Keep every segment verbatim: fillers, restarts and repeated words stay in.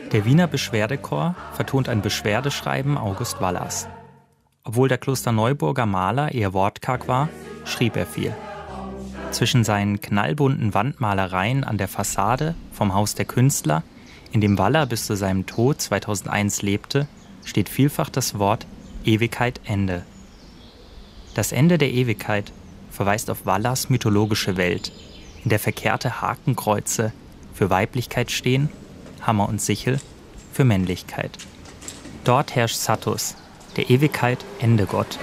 Der Wiener Beschwerdechor vertont ein Beschwerdeschreiben August Wallers. Obwohl der Klosterneuburger Maler eher wortkarg war, schrieb er viel. Zwischen seinen knallbunten Wandmalereien an der Fassade vom Haus der Künstler, in dem Waller bis zu seinem Tod zweitausendeins lebte, steht vielfach das Wort Ewigkeit Ende. Das Ende der Ewigkeit verweist auf Wallers mythologische Welt, in der verkehrte Hakenkreuze für Weiblichkeit stehen, Hammer und Sichel für Männlichkeit. Dort herrscht Satos, der Ewigkeit Endegott.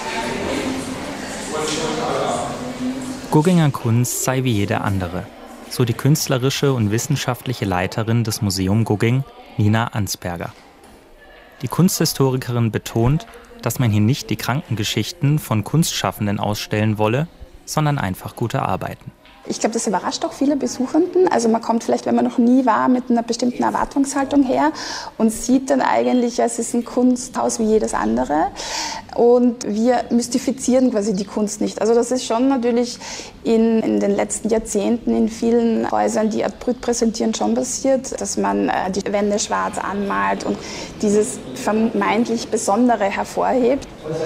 Gugginger Kunst sei wie jede andere, so die künstlerische und wissenschaftliche Leiterin des Museum Gugging, Nina Ansperger. Die Kunsthistorikerin betont, dass man hier nicht die Krankengeschichten von Kunstschaffenden ausstellen wolle, sondern einfach gute Arbeiten. Ich glaube, das überrascht auch viele Besuchenden. Also man kommt vielleicht, wenn man noch nie war, mit einer bestimmten Erwartungshaltung her und sieht dann eigentlich, es ist ein Kunsthaus wie jedes andere. Und wir mystifizieren quasi die Kunst nicht. Also das ist schon natürlich in, in den letzten Jahrzehnten in vielen Häusern, die Art Brut präsentieren, schon passiert, dass man äh, die Wände schwarz anmalt und dieses vermeintlich Besondere hervorhebt.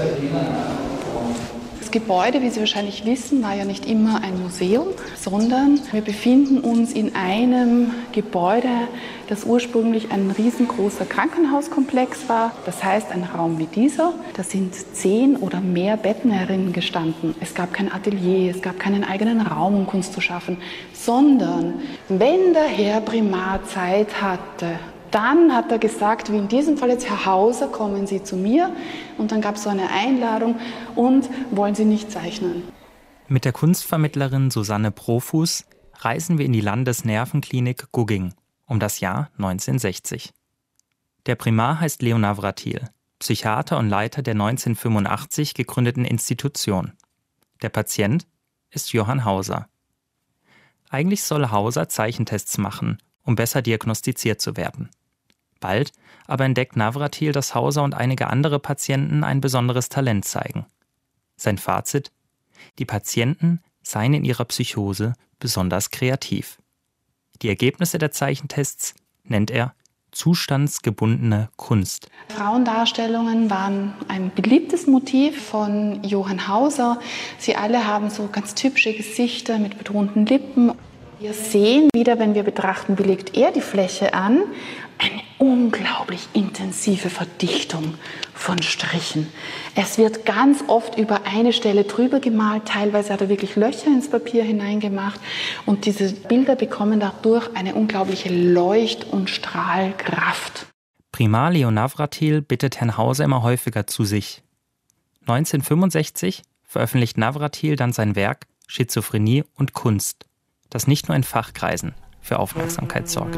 Das Gebäude, wie Sie wahrscheinlich wissen, war ja nicht immer ein Museum, sondern wir befinden uns in einem Gebäude, das ursprünglich ein riesengroßer Krankenhauskomplex war. Das heißt, ein Raum wie dieser, da sind zehn oder mehr Betten herinnen gestanden. Es gab kein Atelier, es gab keinen eigenen Raum, um Kunst zu schaffen, sondern wenn der Herr Primar Zeit hatte, dann hat er gesagt, wie in diesem Fall jetzt, Herr Hauser, kommen Sie zu mir. Und dann gab es so eine Einladung und wollen Sie nicht zeichnen. Mit der Kunstvermittlerin Susanne Profuß reisen wir in die Landesnervenklinik Gugging um das Jahr neunzehnhundertsechzig. Der Primar heißt Leo Navratil, Psychiater und Leiter der neunzehnhundertfünfundachtzig gegründeten Institution. Der Patient ist Johann Hauser. Eigentlich soll Hauser Zeichentests machen, um besser diagnostiziert zu werden. Bald aber entdeckt Navratil, dass Hauser und einige andere Patienten ein besonderes Talent zeigen. Sein Fazit: Die Patienten seien in ihrer Psychose besonders kreativ. Die Ergebnisse der Zeichentests nennt er zustandsgebundene Kunst. Frauendarstellungen waren ein beliebtes Motiv von Johann Hauser. Sie alle haben so ganz typische Gesichter mit betonten Lippen. Wir sehen wieder, wenn wir betrachten, wie legt er die Fläche an, eine unglaublich intensive Verdichtung von Strichen. Es wird ganz oft über eine Stelle drüber gemalt, teilweise hat er wirklich Löcher ins Papier hineingemacht und diese Bilder bekommen dadurch eine unglaubliche Leucht- und Strahlkraft. Primar Leo Navratil bittet Herrn Hauser immer häufiger zu sich. neunzehnhundertfünfundsechzig veröffentlicht Navratil dann sein Werk Schizophrenie und Kunst, das nicht nur in Fachkreisen für Aufmerksamkeit sorgt.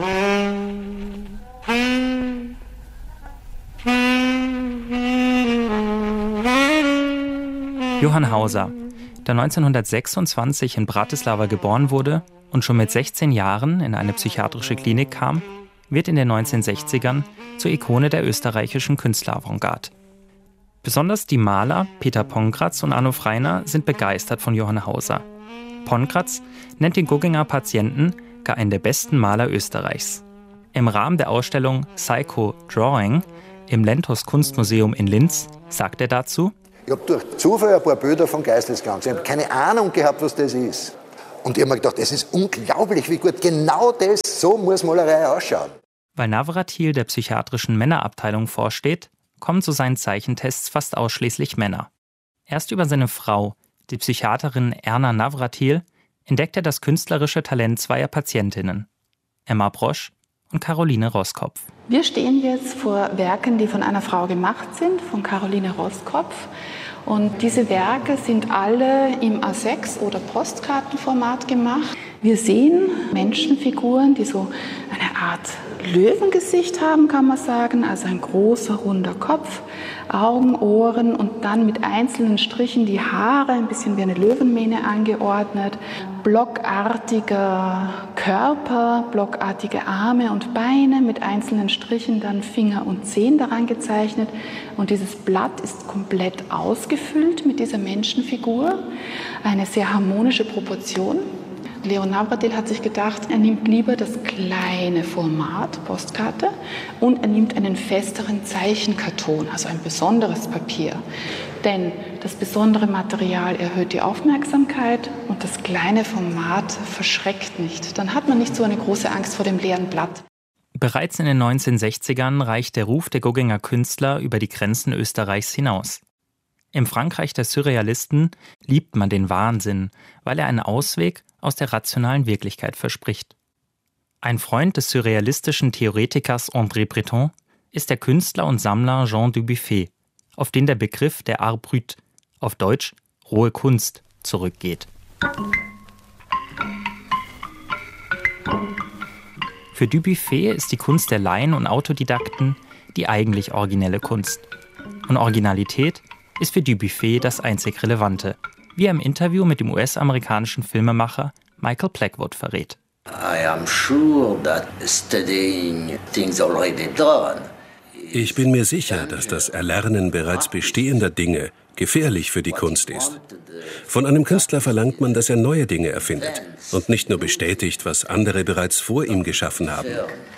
Johann Hauser, der neunzehnhundertsechsundzwanzig in Bratislava geboren wurde und schon mit sechzehn Jahren in eine psychiatrische Klinik kam, wird in den neunzehnhundertsechzigern zur Ikone der österreichischen Künstleravantgarde. Besonders die Maler Peter Ponkratz und Arno Freiner sind begeistert von Johann Hauser. Ponkratz nennt den Gugginger Patienten gar einen der besten Maler Österreichs. Im Rahmen der Ausstellung Psycho Drawing im Lentos Kunstmuseum in Linz sagt er dazu: Ich habe durch Zufall ein paar Bilder von Geistesgang gesehen. Ich habe keine Ahnung gehabt, was das ist. Und ich habe mir gedacht, es ist unglaublich, wie gut genau das, so muss Malerei ausschauen. Weil Navratil der psychiatrischen Männerabteilung vorsteht, kommen zu seinen Zeichentests fast ausschließlich Männer. Erst über seine Frau, die Psychiaterin Erna Navratil, entdeckt er das künstlerische Talent zweier Patientinnen, Emma Brosch und Caroline Roskopf. Wir stehen jetzt vor Werken, die von einer Frau gemacht sind, von Caroline Roskopf. Und diese Werke sind alle im A sechs oder Postkartenformat gemacht. Wir sehen Menschenfiguren, die so eine Art Löwengesicht haben, kann man sagen. Also ein großer, runder Kopf, Augen, Ohren und dann mit einzelnen Strichen die Haare, ein bisschen wie eine Löwenmähne angeordnet. Blockartiger Körper, blockartige Arme und Beine, mit einzelnen Strichen dann Finger und Zehen daran gezeichnet. Und dieses Blatt ist komplett ausgefüllt mit dieser Menschenfigur. Eine sehr harmonische Proportion. Leo Navratil hat sich gedacht, er nimmt lieber das kleine Format, Postkarte, und er nimmt einen festeren Zeichenkarton, also ein besonderes Papier. Denn das besondere Material erhöht die Aufmerksamkeit und das kleine Format verschreckt nicht. Dann hat man nicht so eine große Angst vor dem leeren Blatt. Bereits in den neunzehnhundertsechzigern reicht der Ruf der Gugginger Künstler über die Grenzen Österreichs hinaus. Im Frankreich der Surrealisten liebt man den Wahnsinn, weil er einen Ausweg aus der rationalen Wirklichkeit verspricht. Ein Freund des surrealistischen Theoretikers André Breton ist der Künstler und Sammler Jean Dubuffet, auf den der Begriff der Art brut, auf Deutsch rohe Kunst, zurückgeht. Für Dubuffet ist die Kunst der Laien und Autodidakten die eigentlich originelle Kunst. Und Originalität ist für Dubuffet das einzig Relevante, wie er im Interview mit dem U S-amerikanischen Filmemacher Michael Blackwood verrät. I am sure that studying things already done. Ich bin mir sicher, dass das Erlernen bereits bestehender Dinge gefährlich für die Kunst ist. Von einem Künstler verlangt man, dass er neue Dinge erfindet und nicht nur bestätigt, was andere bereits vor ihm geschaffen haben.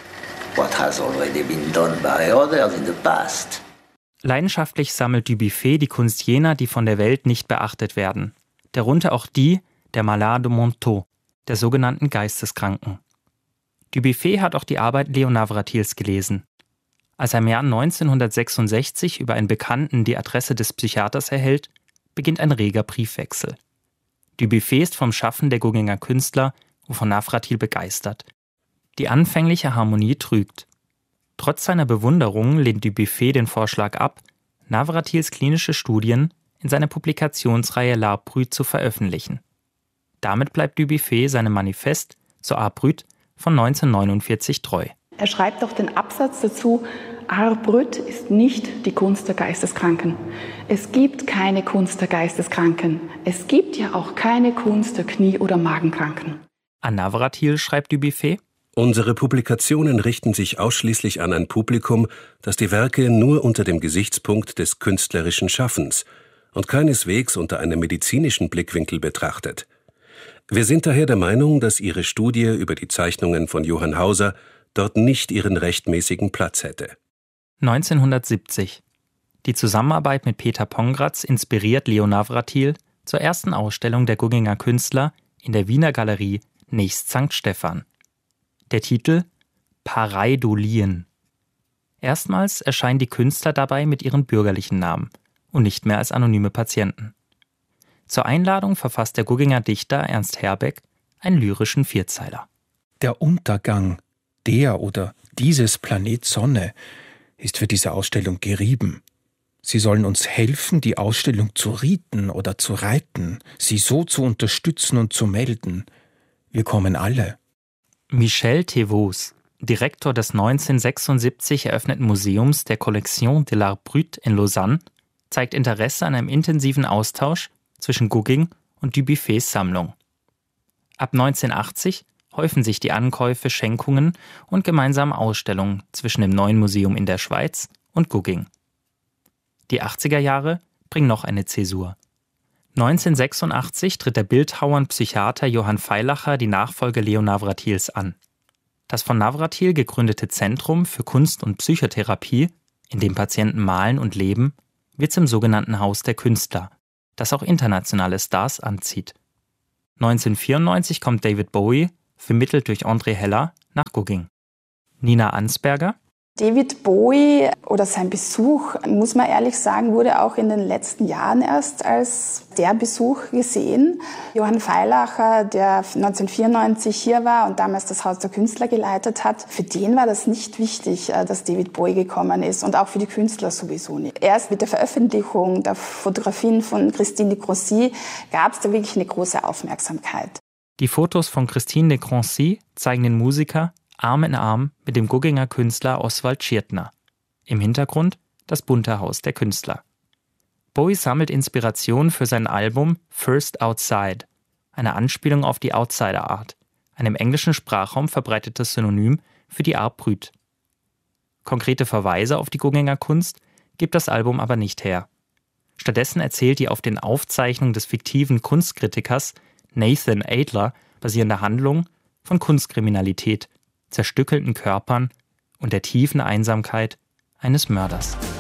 Leidenschaftlich sammelt Dubuffet die Kunst jener, die von der Welt nicht beachtet werden. Darunter auch die der Malades mentaux, der sogenannten Geisteskranken. Dubuffet hat auch die Arbeit Leo Navratils gelesen. Als er im Jahr neunzehnhundertsechsundsechzig über einen Bekannten die Adresse des Psychiaters erhält, beginnt ein reger Briefwechsel. Dubuffet ist vom Schaffen der Gugginger Künstler und von Navratil begeistert. Die anfängliche Harmonie trügt. Trotz seiner Bewunderung lehnt Dubuffet den Vorschlag ab, Navratils klinische Studien in seiner Publikationsreihe L'Art brut zu veröffentlichen. Damit bleibt Dubuffet seinem Manifest zur Art brut von neunzehnhundertneunundvierzig treu. Er schreibt auch den Absatz dazu, Art brut ist nicht die Kunst der Geisteskranken. Es gibt keine Kunst der Geisteskranken. Es gibt ja auch keine Kunst der Knie- oder Magenkranken. An Navratil schreibt Dubuffet: Unsere Publikationen richten sich ausschließlich an ein Publikum, das die Werke nur unter dem Gesichtspunkt des künstlerischen Schaffens und keineswegs unter einem medizinischen Blickwinkel betrachtet. Wir sind daher der Meinung, dass Ihre Studie über die Zeichnungen von Johann Hauser dort nicht ihren rechtmäßigen Platz hätte. neunzehnhundertsiebzig. Die Zusammenarbeit mit Peter Pongratz inspiriert Leo Navratil zur ersten Ausstellung der Gugginger Künstler in der Wiener Galerie nächst Sankt Stephan. Der Titel Pareidolien. Erstmals erscheinen die Künstler dabei mit ihren bürgerlichen Namen und nicht mehr als anonyme Patienten. Zur Einladung verfasst der Gugginger Dichter Ernst Herbeck einen lyrischen Vierzeiler. Der Untergang der oder dieses Planet Sonne ist für diese Ausstellung gerieben. Sie sollen uns helfen, die Ausstellung zu rieten oder zu reiten, sie so zu unterstützen und zu melden. Wir kommen alle. Michel Thévaux, Direktor des neunzehnhundertsechsundsiebzig eröffneten Museums der Collection de l'Art brut in Lausanne, zeigt Interesse an einem intensiven Austausch zwischen Gugging und Dubuffets Sammlung. Ab neunzehnhundertachtzig häufen sich die Ankäufe, Schenkungen und gemeinsame Ausstellungen zwischen dem neuen Museum in der Schweiz und Gugging. Die achtziger Jahre bringen noch eine Zäsur. neunzehnhundertsechsundachtzig tritt der Bildhauer und Psychiater Johann Feilacher die Nachfolge Leo Navratils an. Das von Navratil gegründete Zentrum für Kunst- und Psychotherapie, in dem Patienten malen und leben, wird zum sogenannten Haus der Künstler, das auch internationale Stars anzieht. neunzehnhundertvierundneunzig kommt David Bowie, vermittelt durch André Heller, nach Gugging. Nina Ansberger: David Bowie oder sein Besuch, muss man ehrlich sagen, wurde auch in den letzten Jahren erst als der Besuch gesehen. Johann Feilacher, der neunzehnhundertvierundneunzig hier war und damals das Haus der Künstler geleitet hat, für den war das nicht wichtig, dass David Bowie gekommen ist und auch für die Künstler sowieso nicht. Erst mit der Veröffentlichung der Fotografien von Christine de Croncy gab es da wirklich eine große Aufmerksamkeit. Die Fotos von Christine de Croncy zeigen den Musiker Arm in Arm mit dem Gugginger Künstler Oswald Schirtner. Im Hintergrund das bunte Haus der Künstler. Bowie sammelt Inspiration für sein Album First Outside, eine Anspielung auf die Outsider Art, ein im englischen Sprachraum verbreitetes Synonym für die Art brut. Konkrete Verweise auf die Gugginger Kunst gibt das Album aber nicht her. Stattdessen erzählt die auf den Aufzeichnungen des fiktiven Kunstkritikers Nathan Adler basierende Handlung von Kunstkriminalität, zerstückelten Körpern und der tiefen Einsamkeit eines Mörders.